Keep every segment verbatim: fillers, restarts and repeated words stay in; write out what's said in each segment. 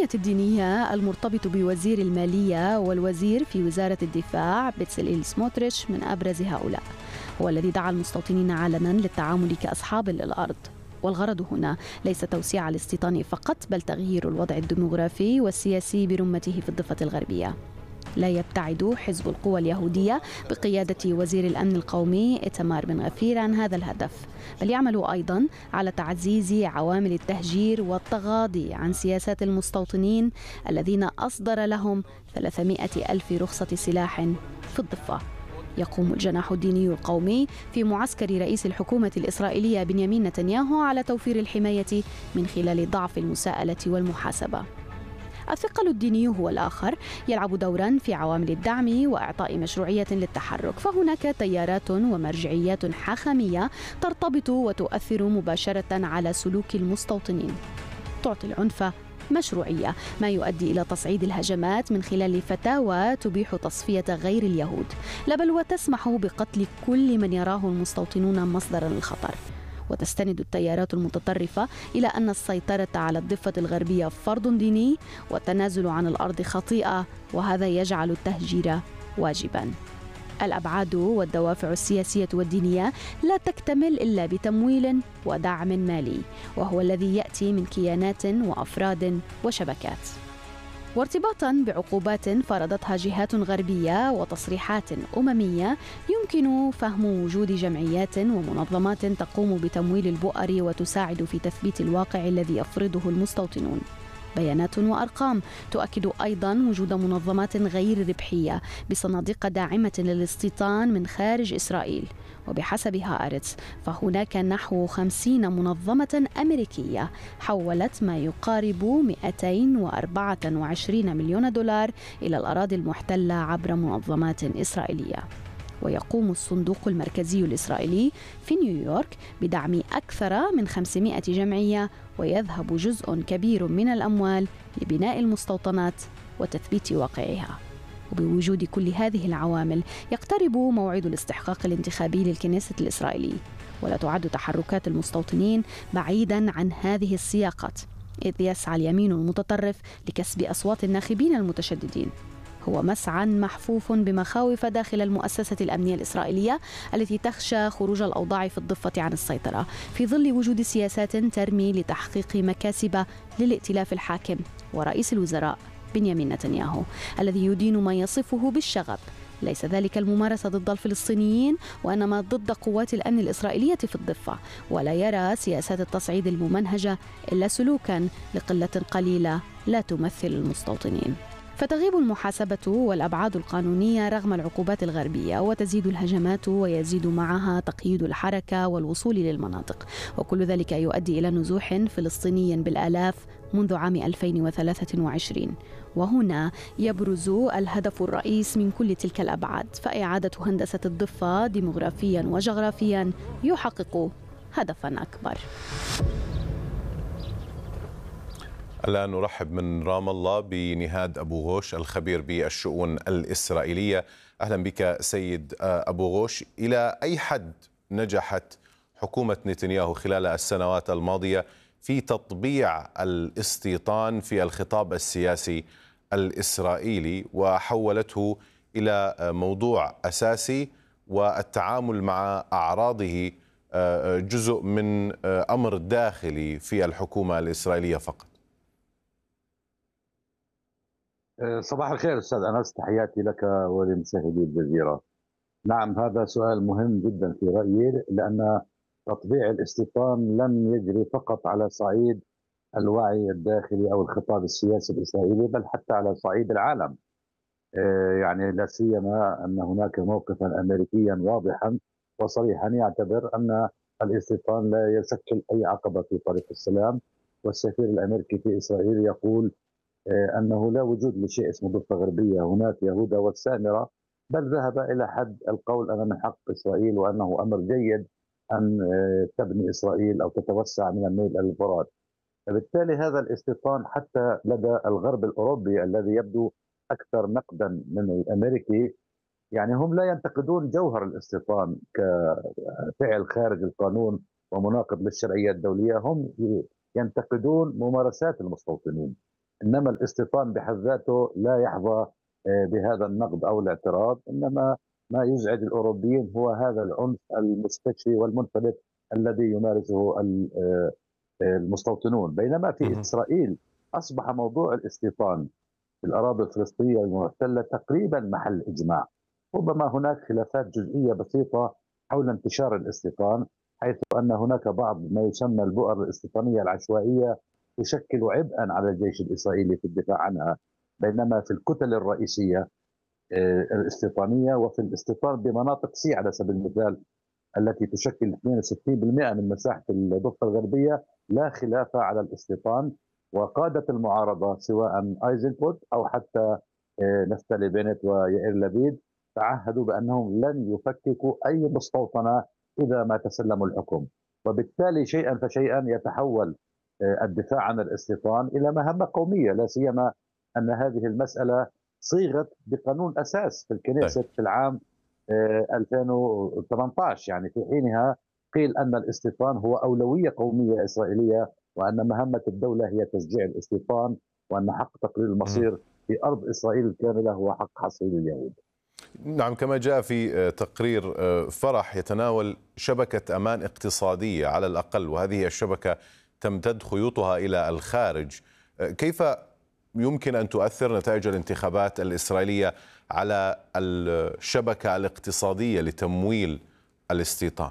الحماية الدينية المرتبط بوزير المالية والوزير في وزارة الدفاع بيتسليل سموتريتش من أبرز هؤلاء، هو الذي دعا المستوطنين علنا للتعامل كأصحاب للأرض. والغرض هنا ليس توسيع الاستيطان فقط، بل تغيير الوضع الديمغرافي والسياسي برمته في الضفة الغربية. لا يبتعد حزب القوى اليهودية بقيادة وزير الأمن القومي إيتمار بن غفير عن هذا الهدف، بل يعمل أيضا على تعزيز عوامل التهجير والتغاضي عن سياسات المستوطنين الذين أصدر لهم ثلاثمائة ألف رخصة سلاح في الضفة. يقوم الجناح الديني القومي في معسكر رئيس الحكومة الإسرائيلية بنيامين نتنياهو على توفير الحماية من خلال ضعف المساءلة والمحاسبة. الثقل الديني هو الآخر، يلعب دورا في عوامل الدعم وإعطاء مشروعية للتحرك، فهناك تيارات ومرجعيات حاخامية ترتبط وتؤثر مباشرة على سلوك المستوطنين، تعطي العنف مشروعية، ما يؤدي إلى تصعيد الهجمات من خلال فتاوى تبيح تصفية غير اليهود، لا بل وتسمح بقتل كل من يراه المستوطنون مصدرا للخطر. وتستند التيارات المتطرفة إلى أن السيطرة على الضفة الغربية فرض ديني والتنازل عن الأرض خطيئة، وهذا يجعل التهجير واجبا. الأبعاد والدوافع السياسية والدينية لا تكتمل إلا بتمويل ودعم مالي، وهو الذي يأتي من كيانات وأفراد وشبكات، وارتباطا بعقوبات فرضتها جهات غربية وتصريحات أممية. يمكن فهم وجود جمعيات ومنظمات تقوم بتمويل البؤر وتساعد في تثبيت الواقع الذي يفرضه المستوطنون. بيانات وأرقام تؤكد أيضا وجود منظمات غير ربحية بصناديق داعمة للاستيطان من خارج إسرائيل، وبحسب هآرتس فهناك نحو خمسين منظمة أمريكية حولت ما يقارب مئتين وأربعة وعشرين مليون دولار إلى الأراضي المحتلة عبر منظمات إسرائيلية. ويقوم الصندوق المركزي الإسرائيلي في نيويورك بدعم أكثر من خمسمائة جمعية، ويذهب جزء كبير من الأموال لبناء المستوطنات وتثبيت واقعها. وبوجود كل هذه العوامل يقترب موعد الاستحقاق الانتخابي للكنيسة الإسرائيلي، ولا تعد تحركات المستوطنين بعيدا عن هذه السياقات، إذ يسعى اليمين المتطرف لكسب أصوات الناخبين المتشددين. هو مسعى محفوف بمخاوف داخل المؤسسة الأمنية الإسرائيلية التي تخشى خروج الأوضاع في الضفة عن السيطرة في ظل وجود سياسات ترمي لتحقيق مكاسب للائتلاف الحاكم ورئيس الوزراء بنيامين نتنياهو الذي يدين ما يصفه بالشغب. ليس ذلك الممارسة ضد الفلسطينيين، وإنما ضد قوات الأمن الإسرائيلية في الضفة، ولا يرى سياسات التصعيد الممنهجة إلا سلوكا لقلة قليلة لا تمثل المستوطنين. فتغيب المحاسبة والأبعاد القانونية رغم العقوبات الغربية، وتزيد الهجمات ويزيد معها تقييد الحركة والوصول للمناطق، وكل ذلك يؤدي إلى نزوح فلسطيني بالآلاف منذ عام ألفين وثلاثة وعشرين. وهنا يبرز الهدف الرئيس من كل تلك الأبعاد، فإعادة هندسة الضفة ديمغرافيا وجغرافيا يحقق هدفا أكبر. الآن نرحب من رام الله بنهاد أبو غوش الخبير بالشؤون الإسرائيلية. أهلا بك سيد أبو غوش. إلى أي حد نجحت حكومة نتنياهو خلال السنوات الماضية في تطبيع الاستيطان في الخطاب السياسي الإسرائيلي وحولته إلى موضوع أساسي، والتعامل مع أعراضه جزء من أمر داخلي في الحكومة الإسرائيلية فقط؟ صباح الخير أستاذ أنس، تحياتي لك ولمشاهدي الجزيرة. نعم، هذا سؤال مهم جدا في رأيي، لأن تطبيع الاستيطان لم يجري فقط على صعيد الوعي الداخلي أو الخطاب السياسي الإسرائيلي، بل حتى على صعيد العالم. يعني لا سيما أن هناك موقفا أمريكيا واضحا وصريحا يعتبر أن الاستيطان لا يشكل أي عقبة في طريق السلام، والسفير الأمريكي في إسرائيل يقول أنه لا وجود لشيء اسمه ضفة غربية، هناك يهودا والسامرة، بل ذهب إلى حد القول أن من حق إسرائيل وأنه أمر جيد أن تبني إسرائيل أو تتوسع من النيل إلى الفرات. فبالتالي هذا الاستيطان حتى لدى الغرب الأوروبي الذي يبدو أكثر نقدا من الأمريكي، يعني هم لا ينتقدون جوهر الاستيطان كفعل خارج القانون ومناقض للشرعية الدولية، هم ينتقدون ممارسات المستوطنين. إنما الاستيطان بحد ذاته لا يحظى آه، بهذا النقد أو الاعتراض، إنما ما يزعج الأوروبيين هو هذا العنف المستشري والمنفلت الذي يمارسه آه، المستوطنون. بينما في مهم. إسرائيل أصبح موضوع الاستيطان في الأراضي الفلسطينية المحتلة تقريبا محل إجماع. ربما هناك خلافات جزئية بسيطة حول انتشار الاستيطان، حيث أن هناك بعض ما يسمى البؤر الاستيطانية العشوائية تشكل عبئا على الجيش الإسرائيلي في الدفاع عنها. بينما في الكتل الرئيسية آه، الاستيطانية وفي الاستيطان بمناطق سي على سبيل المثال التي تشكل اثنين وستين بالمئة من مساحة الضفة الغربية لا خلاف على الاستيطان. وقادة المعارضة سواء ايزنكوت أو حتى آه، نفتالي بنت ويائير لبيد تعهدوا بأنهم لن يفككوا أي مستوطنة إذا ما تسلموا الحكم. وبالتالي شيئا فشيئا يتحول آه، الدفاع عن الاستيطان إلى مهمة قومية، لا سيما أن هذه المسألة صيغت بقانون أساس في طيب. الكنيست في العام آه، ألفين وثمانية عشر. يعني في حينها قيل أن الاستيطان هو أولوية قومية إسرائيلية، وأن مهمة الدولة هي تشجيع الاستيطان، وأن حق تقرير مهم. المصير في أرض إسرائيل الكاملة هو حق حصري لليهود. نعم، كما جاء في تقرير فرح يتناول شبكة أمان اقتصادية على الأقل، وهذه الشبكة تمتد خيوطها إلى الخارج. كيف يمكن أن تؤثر نتائج الانتخابات الإسرائيلية على الشبكة الاقتصادية لتمويل الاستيطان؟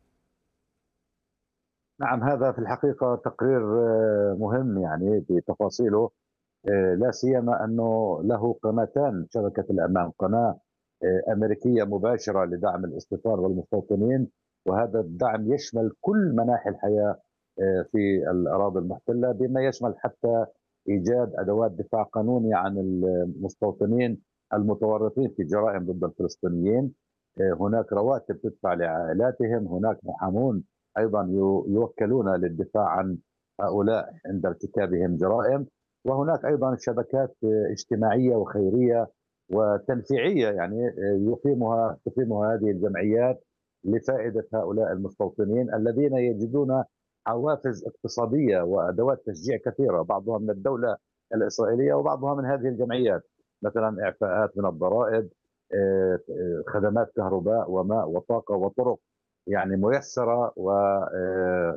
نعم، هذا في الحقيقة تقرير آه، مهم يعني بتفاصيله، آه، لا سيما أنه له قناتان شبكة الأمان: قناة آه، أمريكية مباشرة لدعم الاستيطان والمستوطنين، وهذا الدعم يشمل كل مناحي الحياة آه، في الأراضي المحتلة، بما يشمل حتى إيجاد أدوات دفاع قانوني عن المستوطنين المتورطين في جرائم ضد الفلسطينيين. آه، هناك رواتب تدفع لعائلاتهم، هناك محامون أيضا يوكلون للدفاع عن هؤلاء عند ارتكابهم جرائم. وهناك أيضا شبكات آه، اجتماعية وخيرية وتنفيعية، يعني آه، يقيمها تقيمها هذه الجمعيات لفائدة هؤلاء المستوطنين الذين يجدون حوافز اقتصادية وأدوات تشجيع كثيرة، بعضها من الدولة الإسرائيلية وبعضها من هذه الجمعيات، مثلا إعفاءات من الضرائب، آه، آه، خدمات كهرباء وماء وطاقة وطرق يعني ميسرة، ومناطق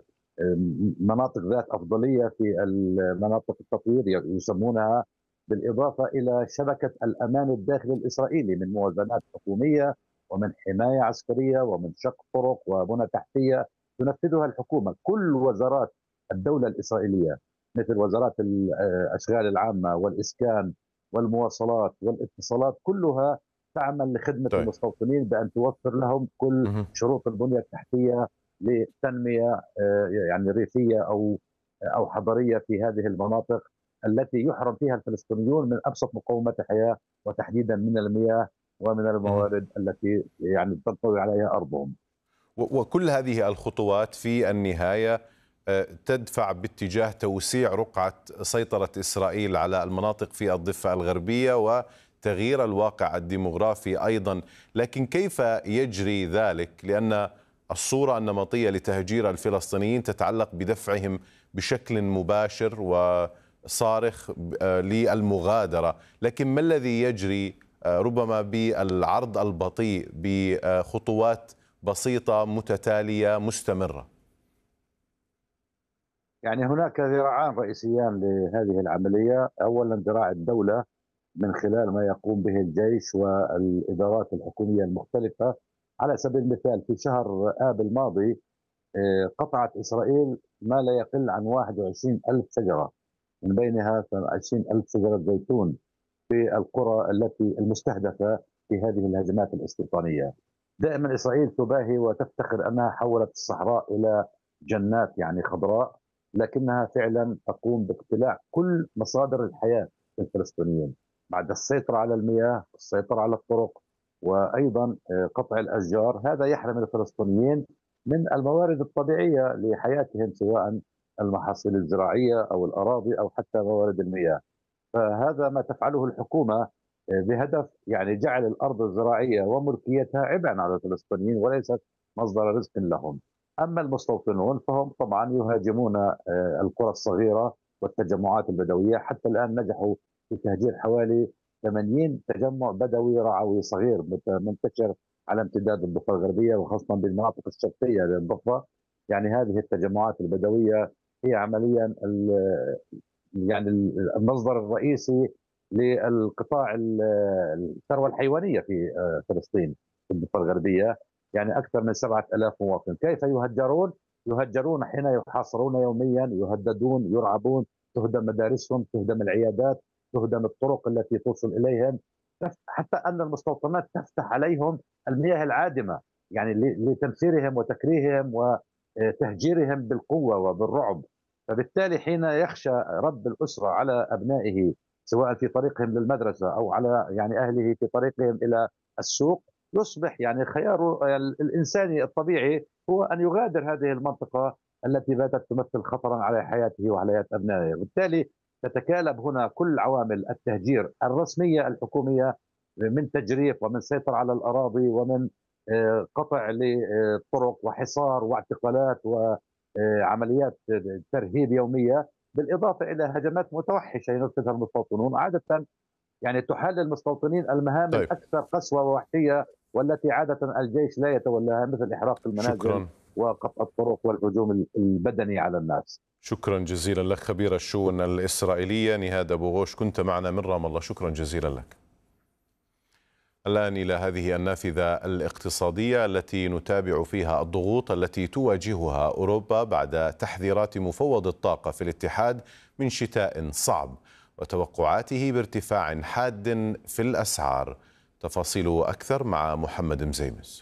ذات أفضلية في المناطق التطوير يسمونها، بالإضافة إلى شبكة الأمان الداخلي الإسرائيلي من موازنات حكومية ومن حماية عسكرية ومن شق طرق وبنى تحتية تنفذها الحكومة. كل وزارات الدولة الإسرائيلية مثل وزارات الأشغال العامة والإسكان والمواصلات والاتصالات كلها تعمل لخدمة طيب. المستوطنين بأن توفر لهم كل مهم. شروط البنية التحتية لتنمية آه، يعني ريفية أو أو حضرية في هذه المناطق التي يحرم فيها الفلسطينيون من أبسط مقومات الحياة، وتحديدا من المياه ومن مهم. الموارد التي يعني تنطوي عليها أرضهم. وكل هذه الخطوات في النهاية تدفع باتجاه توسيع رقعة سيطرة إسرائيل على المناطق في الضفة الغربية وتغيير الواقع الديمغرافي أيضا. لكن كيف يجري ذلك؟ لأن الصورة النمطية لتهجير الفلسطينيين تتعلق بدفعهم بشكل مباشر وصارخ للمغادرة، لكن ما الذي يجري ربما بالعرض البطيء بخطوات بسيطة متتالية مستمرة؟ يعني هناك ذراعان رئيسيان لهذه العملية: أولا ذراع الدولة من خلال ما يقوم به الجيش والإدارات الحكومية المختلفة. على سبيل المثال في شهر آب الماضي آه، قطعت إسرائيل ما لا يقل عن واحد وعشرين ألف شجرة، من بينها عشرين ألف شجرة زيتون في القرى التي المستهدفة في هذه الهجمات الاستيطانية. دائما إسرائيل تباهي وتفتخر أنها حولت الصحراء إلى جنات يعني خضراء، لكنها فعلا تقوم باقتلاع كل مصادر الحياة للفلسطينيين بعد السيطرة على المياه، السيطرة على الطرق، وأيضا قطع الأشجار. هذا يحرم الفلسطينيين من الموارد الطبيعية لحياتهم، سواء المحاصيل الزراعية أو الأراضي أو حتى موارد المياه. فهذا ما تفعله الحكومة بهدف يعني جعل الأرض الزراعية وملكيتها عبئا على الفلسطينيين وليست مصدر رزق لهم. أما المستوطنون فهم طبعا يهاجمون القرى الصغيرة والتجمعات البدوية. حتى الآن نجحوا في تهجير حوالي ثمانين تجمع بدوي رعوي صغير منتشر على امتداد الضفة الغربية وخاصة بالمناطق الشرقية للضفة. يعني هذه التجمعات البدوية هي عمليا يعني المصدر الرئيسي للقطاع الثروة الحيوانية في فلسطين في الضفة الغربية. يعني أكثر من سبعة آلاف مواطن. كيف يهجرون؟ يهجرون حين يحاصرون يوميا، يهددون، يرعبون، تهدم مدارسهم، تهدم العيادات، تهدم الطرق التي توصل إليهم، حتى أن المستوطنات تفتح عليهم المياه العادمة يعني لتنفيرهم وتكريههم وتهجيرهم بالقوة وبالرعب. فبالتالي حين يخشى رب الأسرة على أبنائه سواء في طريقهم للمدرسة أو على يعني أهله في طريقهم إلى السوق، يصبح يعني خيار الإنساني الطبيعي هو أن يغادر هذه المنطقة التي باتت تمثل خطرا على حياته وعلى حياة أبنائه. بالتالي تتكالب هنا كل عوامل التهجير الرسمية الحكومية من تجريف ومن سيطرة على الأراضي ومن قطع للطرق وحصار واعتقالات وعمليات ترهيب يومية، بالإضافة إلى هجمات متوحشة ينفذها المستوطنون عادة يعني تحل المستوطنين المهام طيب. الأكثر قسوة ووحشية والتي عادة الجيش لا يتولاها، مثل إحراق المنازل شكرا. وقطع الطرق والهجوم البدني على الناس. شكرا جزيلا لك خبير الشؤون الإسرائيلية نهاد أبو غوش، كنت معنا من رام الله، شكرا جزيلا لك. الآن إلى هذه النافذة الاقتصادية التي نتابع فيها الضغوط التي تواجهها أوروبا بعد تحذيرات مفوض الطاقة في الاتحاد من شتاء صعب وتوقعاته بارتفاع حاد في الأسعار. تفاصيل أكثر مع محمد مزيمس.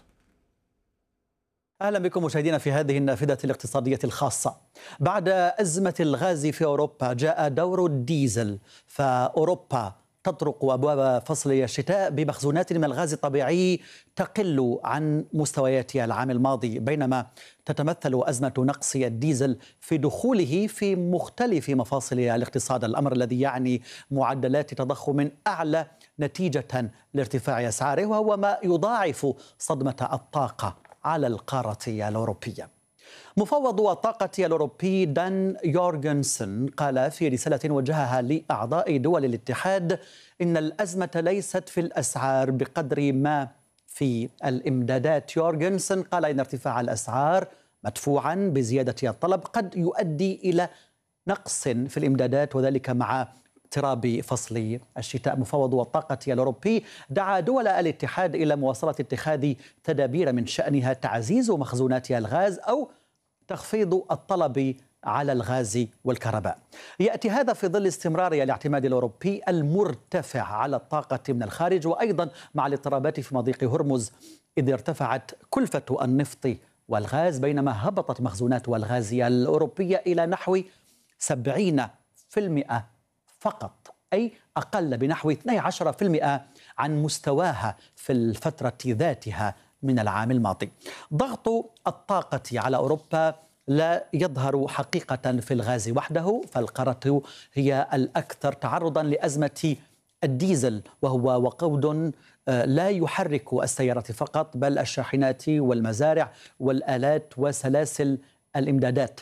أهلا بكم مشاهدينا في هذه النافذة الاقتصادية الخاصة. بعد أزمة الغاز في أوروبا جاء دور الديزل، فأوروبا تطرق أبواب فصل الشتاء بمخزونات من الغاز الطبيعي تقل عن مستوياتها العام الماضي، بينما تتمثل أزمة نقص الديزل في دخوله في مختلف مفاصل الاقتصاد، الأمر الذي يعني معدلات تضخم أعلى نتيجة لارتفاع أسعاره، وهو ما يضاعف صدمة الطاقة على القارة الأوروبية. مفوض الطاقة الأوروبي دان يورغنسون قال في رسالة وجهها لأعضاء دول الاتحاد إن الأزمة ليست في الأسعار بقدر ما في الإمدادات. يورغنسون قال إن ارتفاع الأسعار مدفوعا بزيادة الطلب قد يؤدي إلى نقص في الإمدادات، وذلك مع اقتراب فصل الشتاء. مفوض الطاقة الأوروبي دعا دول الاتحاد إلى مواصلة اتخاذ تدابير من شأنها تعزيز مخزونات الغاز أو تخفيض الطلب على الغاز والكهرباء. يأتي هذا في ظل استمرار الاعتماد الأوروبي المرتفع على الطاقة من الخارج، وأيضا مع الاضطرابات في مضيق هرمز، إذ ارتفعت كلفة النفط والغاز، بينما هبطت مخزونات الغاز الأوروبية إلى نحو سبعين بالمئة فقط، أي أقل بنحو اثني عشر بالمئة عن مستواها في الفترة ذاتها من العام الماضي. ضغط الطاقة على أوروبا لا يظهر حقيقة في الغاز وحده، فالقارة هي الأكثر تعرضا لأزمة الديزل، وهو وقود لا يحرك السيارات فقط بل الشاحنات والمزارع والآلات وسلاسل الإمدادات،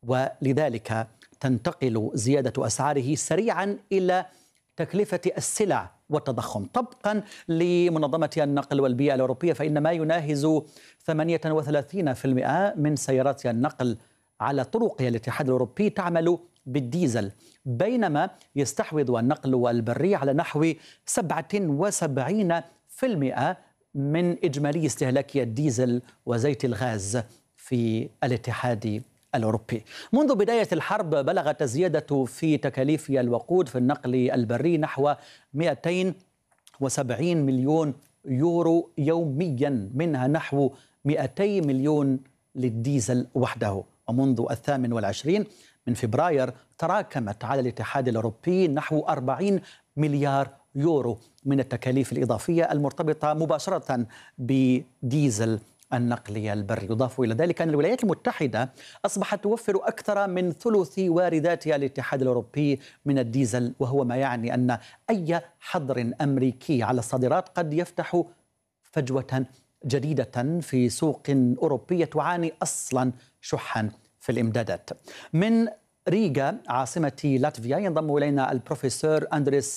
ولذلك تنتقل زيادة أسعاره سريعا إلى تكلفة السلع والتضخم. طبقا لمنظمة النقل والبيئة الأوروبية، فإن ما يناهز ثمانية وثلاثين بالمئة من سيارات النقل على طرق الاتحاد الأوروبي تعمل بالديزل، بينما يستحوذ النقل البري على نحو سبعة وسبعين بالمئة من إجمالي استهلاك الديزل وزيت الغاز في الاتحاد الأوروبي. منذ بداية الحرب بلغت الزيادة في تكاليف الوقود في النقل البري نحو مئتين وسبعين مليون يورو يوميا، منها نحو مئتين مليون للديزل وحده. ومنذ الثامن والعشرين من فبراير تراكمت على الاتحاد الأوروبي نحو أربعين مليار يورو من التكاليف الإضافية المرتبطة مباشرة بديزل النقل البري. يضاف إلى ذلك أن الولايات المتحدة أصبحت توفر أكثر من ثلث واردات الاتحاد الأوروبي من الديزل، وهو ما يعني أن أي حظر أمريكي على الصادرات قد يفتح فجوة جديدة في سوق أوروبية تعاني أصلا شحا في الإمدادات. من ريغا عاصمة لاتفيا ينضم إلينا البروفيسور أندريس